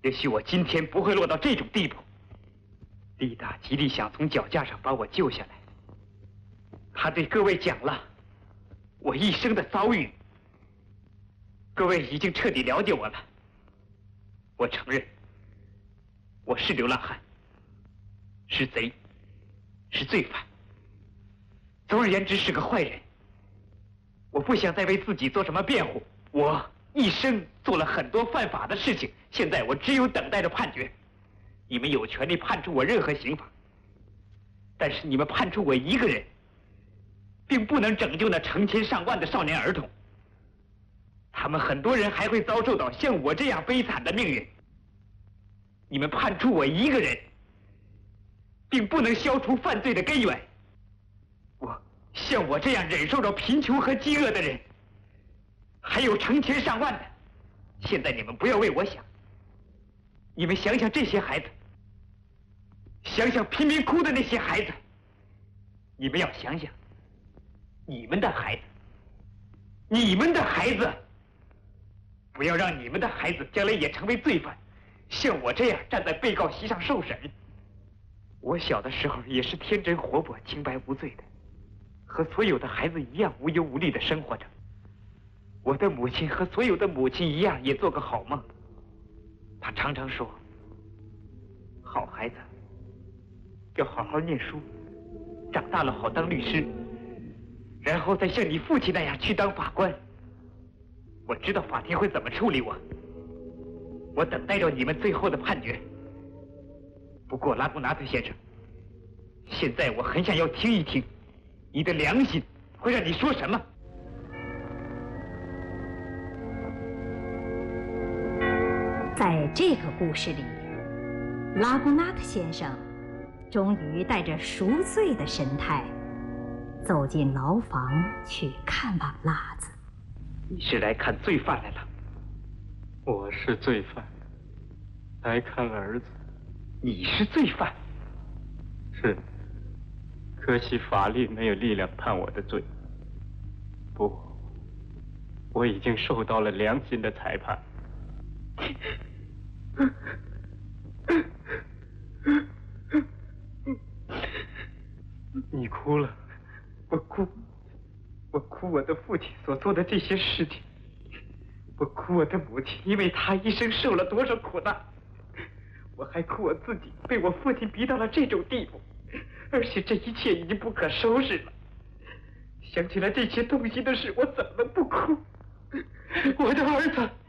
也许我今天不会落到这种地步。丽达极力想从脚架上把我救下来，他对各位讲了我一生的遭遇。各位已经彻底了解我了。我承认，我是流浪汉，是贼，是罪犯。总而言之，是个坏人。我不想再为自己做什么辩护。我一生做了很多犯法的事情，现在我只有等待着判决。你们有权利判处我任何刑罚，但是你们判处我一个人，并不能拯救那成千上万的少年儿童。他们很多人还会遭受到像我这样悲惨的命运。你们判处我一个人，并不能消除犯罪的根源。像我这样忍受着贫穷和饥饿的人，还有成千上万的。现在你们不要为我想，你们想想这些孩子，想想贫民窟的那些孩子，你们要想想你们的孩子，你们的孩子，不要让你们的孩子将来也成为罪犯，像我这样站在被告席上受审。我小的时候也是天真活泼、清白无罪的，和所有的孩子一样无忧无虑地生活着。我的母亲和所有的母亲一样，也做个好梦。她常常说：“好孩子，要好好念书，长大了好当律师，然后再像你父亲那样去当法官。”我知道法庭会怎么处理我，我等待着你们最后的判决。不过，拉布纳特先生，现在我很想要听一听，你的良心会让你说什么？ 在这个故事里，拉布纳特先生终于带着赎罪的神态走进牢房去看望拉子。 你是来看罪犯来了？ 我是罪犯，来看儿子。 你是罪犯？ 是，可惜法律没有力量判我的罪。不，我已经受到了良心的裁判。你哭了？ 我哭我的父亲所做的这些事情，我哭我的母亲，因为她一生受了多少苦难。我还哭我自己被我父亲逼到了这种地步，而且这一切已经不可收拾了。想起来这些痛心的事，我怎么不哭？我的儿子！